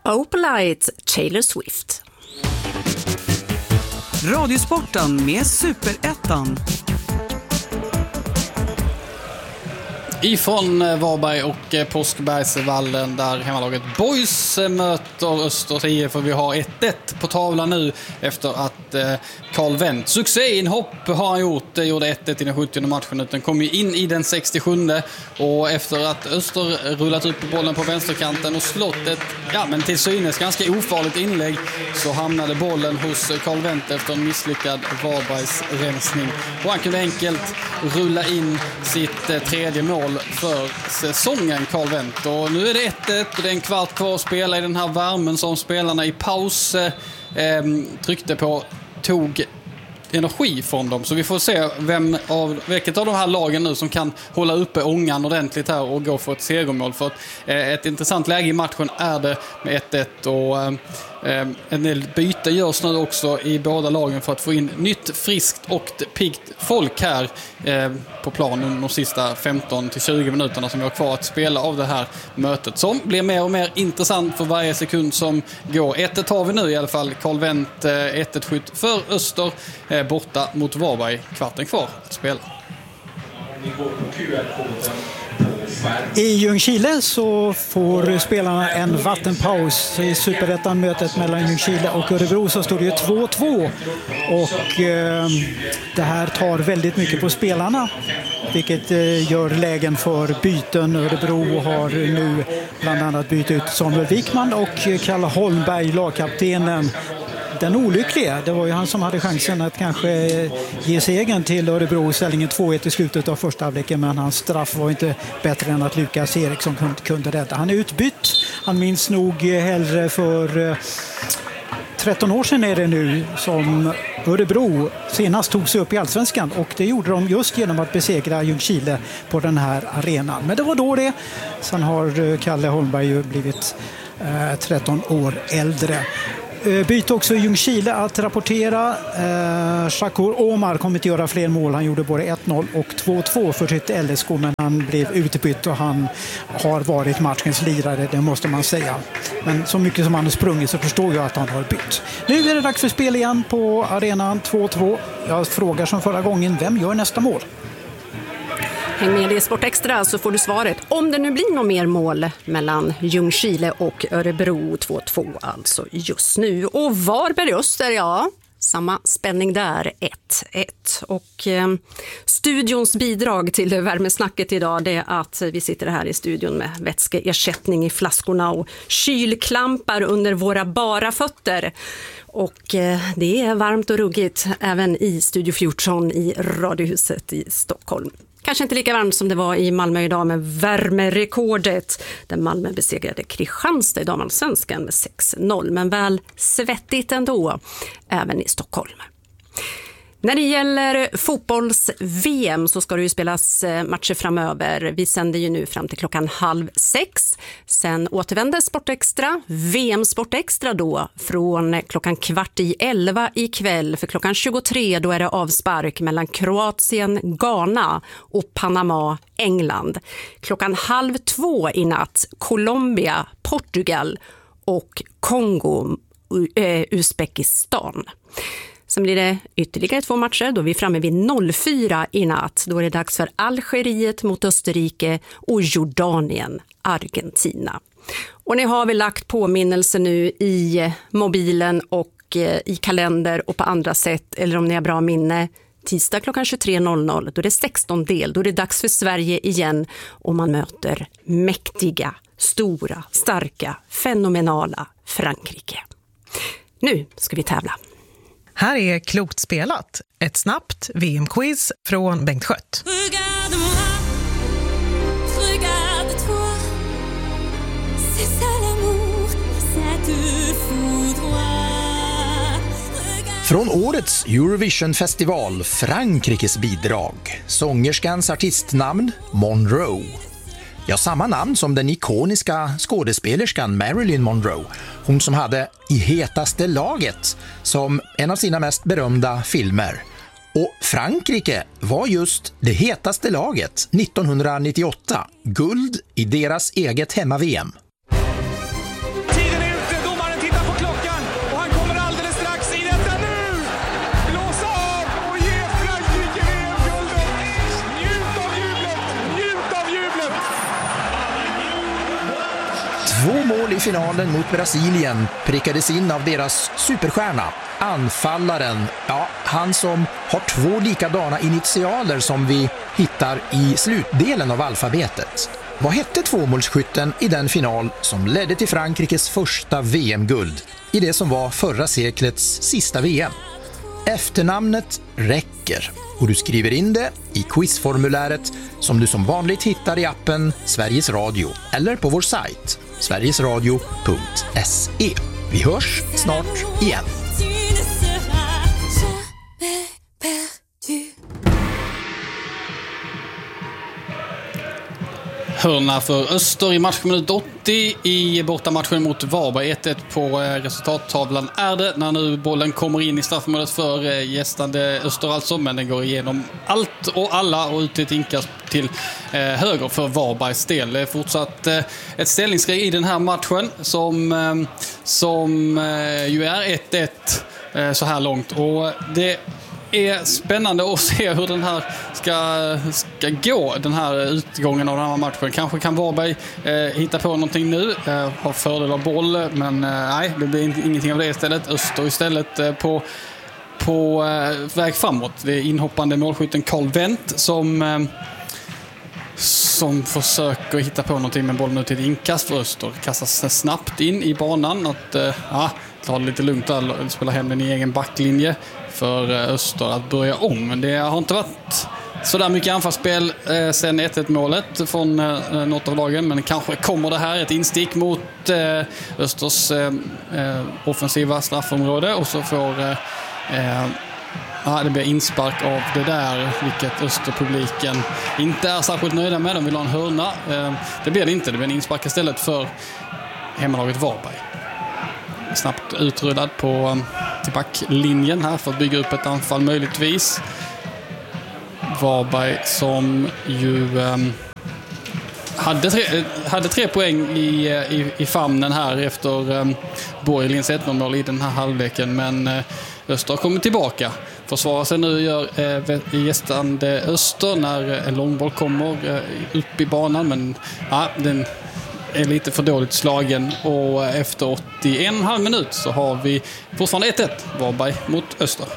Opalite, Taylor Swift. Radiosporten med Superettan. Ifrån Varberg och Påskbergsvallen där hemmalaget Boys möter Östers IF, och vi har 1-1 på tavlan nu efter att Carl Wendt, succéinhopp har han gjort, gjorde 1-1 i den 70:e matchen. Den kom ju in i den 67:e, och efter att Öster rullat upp bollen på vänsterkanten och slått ett, men till synes ganska ofarligt inlägg, så hamnade bollen hos Carl Wendt efter en misslyckad Varbergs rensning. Och han kunde enkelt rulla in sitt tredje mål för säsongen, Carl Wendt. Och nu är det 1-1 och det är en kvart kvar att spela i den här värmen som spelarna i paus tryckte på, tog energi från dem. Så vi får se vilket av de här lagen nu som kan hålla uppe ångan ordentligt här och gå för ett segermål. För att ett intressant läge i matchen är det med 1-1, och en del byte görs nu också i båda lagen för att få in nytt, friskt och piggt folk här på planen de sista 15-20 minuterna som vi har kvar att spela av det här mötet, som blir mer och mer intressant för varje sekund som går. 1-1 har vi nu i alla fall. Carl Wendt 1-1-skytt för Öster borta mot Varberg, kvarten kvar att spela. I Ljungskile så får spelarna en vattenpaus i Superettan-mötet mellan Ljungskile och Örebro, så står det ju 2-2, och det här tar väldigt mycket på spelarna, vilket gör lägen för byten. Örebro har nu bland annat bytt ut Samuel Wikman och Kalle Holmberg, lagkaptenen. Den olyckliga, det var ju han som hade chansen att kanske ge segern till Örebro, ställningen 2-1 i slutet av första halvleken, men hans straff var inte bättre än att Lukas Eriksson kunde rädda. Han är utbytt, han minns nog hellre för 13 år sedan är det nu som Örebro senast tog sig upp i Allsvenskan, och det gjorde de just genom att besegra Ljungskile på den här arenan. Men det var då det. Sen har Kalle Holmberg ju blivit 13 år äldre. Byte också i Ljungskile att rapportera. Shakur Omar kommer inte göra fler mål. Han gjorde både 1-0 och 2-2 för sitt LSK, men han blev utbytt och han har varit matchens lirare, det måste man säga. Men så mycket som han har sprungit så förstår jag att han har bytt. Nu är det dags för spel igen på arenan, 2-2. Jag frågar som förra gången, vem gör nästa mål? Häng med i Sport Extra så får du svaret. Om det nu blir något mer mål mellan Ljungskile och Örebro, 2-2 alltså just nu. Och Varberg Öster, ja, samma spänning där, 1-1. Och studions bidrag till värmesnacket idag, det är att vi sitter här i studion med vätskeersättning i flaskorna och kylklampar under våra bara fötter. Och det är varmt och ruggigt även i Studio 14 i Radiohuset i Stockholm. Kanske inte lika varmt som det var i Malmö idag med värmerekordet där Malmö besegrade Kristianstad i damallsvenskan med 6-0. Men väl svettigt ändå, även i Stockholm. När det gäller fotbolls-VM så ska det ju spelas matcher framöver. Vi sänder ju nu fram till 5:30. Sen återvänder Sport Extra, VM Sport Extra då, från 10:15 ikväll. För 23 då är det avspark mellan Kroatien, Ghana och Panama, England. 1:30 i natt, Colombia, Portugal och Kongo, Uzbekistan. Sen blir det ytterligare 2 matcher, då är vi framme vid 04 i natt. Då är det dags för Algeriet mot Österrike och Jordanien, Argentina. Och ni har väl lagt påminnelse nu i mobilen och i kalender och på andra sätt, eller om ni har bra minne. Tisdag 23:00, då är det 16 del, då är det dags för Sverige igen och man möter mäktiga, stora, starka, fenomenala Frankrike. Nu ska vi tävla. Här är Klokt spelat, ett snabbt VM-quiz från Bengt Skött. Från årets Eurovision-festival, Frankrikes bidrag, sångerskans artistnamn Monroe. Ja, samma namn som den ikoniska skådespelerskan Marilyn Monroe. Hon som hade I hetaste laget som en av sina mest berömda filmer. Och Frankrike var just det hetaste laget 1998. Guld i deras eget hemma-VM. Tiden är ute 2 mål i finalen mot Brasilien prickades in av deras superstjärna, anfallaren, han som har 2 likadana initialer som vi hittar i slutdelen av alfabetet. Vad hette tvåmålsskytten i den final som ledde till Frankrikes första VM-guld i det som var förra seklets sista VM? Efternamnet räcker och du skriver in det i quizformuläret som du som vanligt hittar i appen Sveriges Radio eller på vår sajt sverigesradio.se. Vi hörs snart igen. Hörna för Öster i matchminut 80 i bortamatchen mot Varberg. 1-1 på resultattavlan är det när nu bollen kommer in i straffområdet för gästande Öster alltså, men den går igenom allt och alla och ut ett inkast till höger för Varbergs del. Det är fortsatt ett ställningskrig i den här matchen som ju är 1-1 så här långt, och det är spännande att se hur den här ska gå, den här utgången av den här matchen. Kanske kan Varberg hitta på någonting nu, ha fördel av boll, men nej, det blir ingenting av det istället. Öster istället på väg framåt. Det är inhoppande målskytten Carl Wendt som försöker hitta på någonting med bollen ut till ett inkast för Öster. Kastas snabbt in i banan att ta det lite lugnt där, spela hem den i egen backlinje för Öster att börja om. Men det har inte varit så där mycket anfallsspel sen 1-1 målet från något av lagen, men kanske kommer det här ett instick mot Östers offensiva straffområde, och så får det blir inspark av det där, vilket Österpubliken inte är särskilt nöjda med. De vill ha en hörna. Det blir det inte. Det blir en inspark istället för hemmalaget Varberg. Snabbt utrullad till backlinjen här för att bygga upp ett anfall möjligtvis. Varberg som ju hade 3 poäng i famnen här efter Borgelins 1-0-mål i den här halvleken, men Öster har kommit tillbaka. Försvarar sig nu gör gästande Öster när en långboll kommer upp i banan, men den är lite för dåligt slagen, och efter 81,5 minut så har vi fortfarande 1-1 Varberg mot Öster.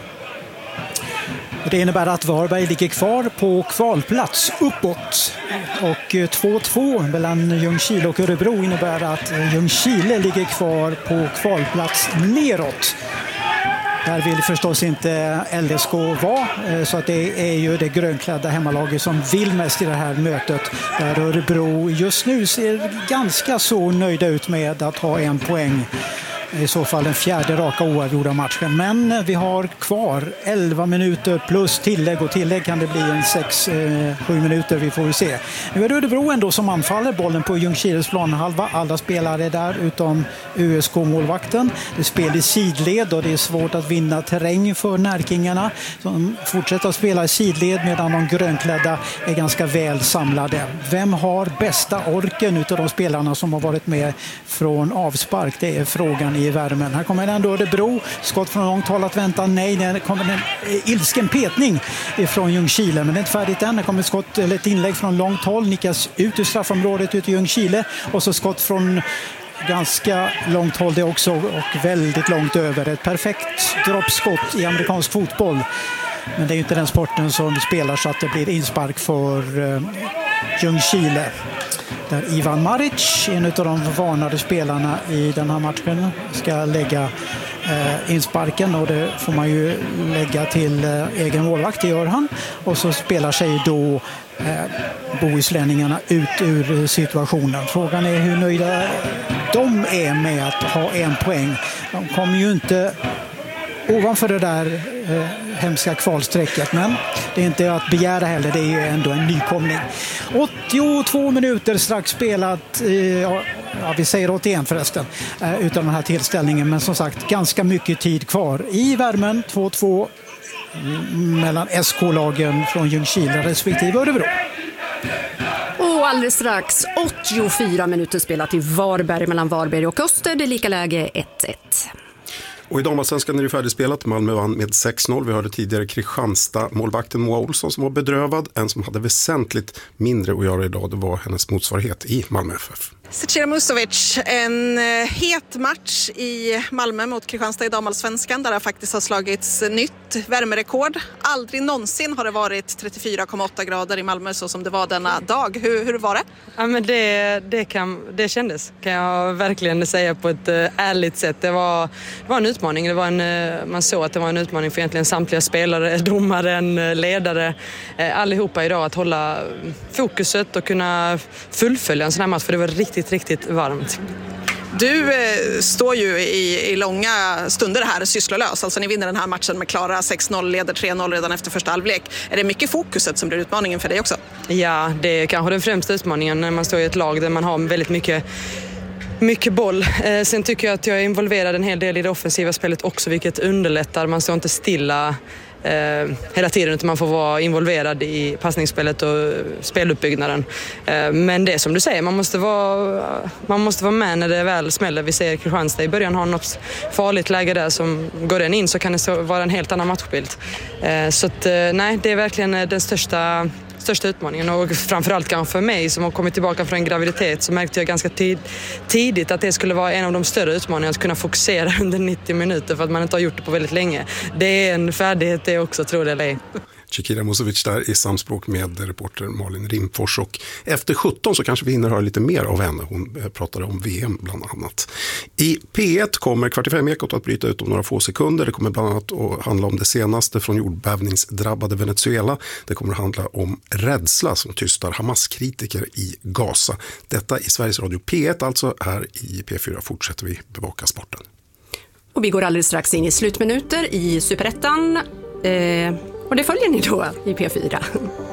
Det innebär att Varberg ligger kvar på kvalplats uppåt, och 2-2 mellan Ljungskile och Örebro innebär att Ljungskile ligger kvar på kvalplats neråt. Där vill förstås inte LSK vara, så att det är ju det grönklädda hemmalaget som vill mest i det här mötet. Där Örebro just nu ser ganska så nöjda ut med att ha 1 poäng. I så fall den 4:e raka oavgjorda matchen. Men vi har kvar 11 minuter plus tillägg, och tillägg kan det bli en 6-7 minuter, vi får se. Nu är det Örebro ändå som anfaller bollen på Ljungskiles planhalva. Alla spelare där utom USK-målvakten. Det spelar i sidled och det är svårt att vinna terräng för närkingarna som fortsätter att spela i sidled, medan de grönklädda är ganska väl samlade. Vem har bästa orken utav de spelarna som har varit med från avspark? Det är frågan i värmen. Här kommer ändå Örebro. Skott från långt håll att vänta. Nej, det kommer en ilsken petning från Ljungskile, men det är inte färdigt än. Det kommer skott, eller ett inlägg från långt håll. Nickas ut ur straffområdet ut i Ljungskile. Och så skott från ganska långt håll det också, och väldigt långt över. Ett perfekt droppskott i amerikansk fotboll. Men det är ju inte den sporten som spelar, så att det blir inspark för Ljungskile. Där Ivan Maric, en av de varnade spelarna i den här matchen, ska lägga insparken, och det får man ju lägga till egen målvakt, det gör han. Och så spelar sig då bohuslänningarna ut ur situationen. Frågan är hur nöjda de är med att ha 1 poäng. De kommer ju inte ovanför det där hemska kvalsträcket, men det är inte att begära heller, det är ju ändå en nykomling. 82 minuter strax spelat, vi säger 81 förresten, utan den här tillställningen, men som sagt ganska mycket tid kvar i värmen. 2-2 mellan SK-lagen från Ljungskile respektive Örebro. Och alldeles strax 84 minuter spelat i Varberg mellan Varberg och Öster, det är lika läge 1-1. Och i damallsvenskan är det färdigspelat. Malmö vann med 6-0. Vi hörde tidigare Kristianstad-målvakten Moa Olsson som var bedrövad. En som hade väsentligt mindre att göra idag, det var hennes motsvarighet i Malmö FF. Zecira Musovic, en het match i Malmö mot Kristianstad i damallsvenskan där det faktiskt har slagits nytt värmerekord. Aldrig någonsin har det varit 34,8 grader i Malmö så som det var denna dag. Hur var det? Ja, men det kändes, kan jag verkligen säga på ett ärligt sätt. Det var en utmaning. Man såg att det var en utmaning för egentligen samtliga spelare, domaren, ledare, allihopa idag att hålla fokuset och kunna fullfölja en sån här match, för det var riktigt varmt. Du står ju i långa stunder här sysslolös. Alltså ni vinner den här matchen med klara 6-0, leder 3-0 redan efter första halvlek. Är det mycket fokuset som blir utmaningen för dig också? Ja, det är kanske den främsta utmaningen när man står i ett lag där man har väldigt mycket boll. Sen tycker jag att jag är involverad en hel del i det offensiva spelet också, vilket underlättar. Man står inte stilla hela tiden utan man får vara involverad i passningsspelet och speluppbyggnaden. Men det är som du säger, man måste vara med när det väl smäller. Vi ser Kristianstad i början har något farligt läge där, som går den in så kan det vara en helt annan matchbild. Så att, nej, det är verkligen den största utmaningen, och framförallt kanske för mig som har kommit tillbaka från en graviditet så märkte jag ganska tidigt att det skulle vara en av de större utmaningarna, att kunna fokusera under 90 minuter för att man inte har gjort det på väldigt länge. Det är en färdighet det också, tror jag eller ej. Zecira Musovic där i samspråk med reporter Malin Rimfors, och efter 17 så kanske vi hinner höra lite mer av henne. Hon pratade om VM bland annat. I P1 kommer 45-ekot att bryta ut om några få sekunder. Det kommer bland annat att handla om det senaste från jordbävningsdrabbade Venezuela. Det kommer att handla om rädsla som tystar Hamas-kritiker i Gaza. Detta i Sveriges Radio P1, alltså. Här i P4 fortsätter vi bevaka sporten. Och vi går alldeles strax in i slutminuter i Superettan. Och det följer ni då i P4.